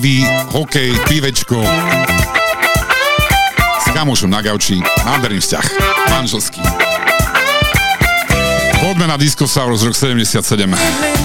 hokej, pivečko, s kamošom na gauči, nádherný vzťah, manželský. Poďme na Disco Saurus rok 77.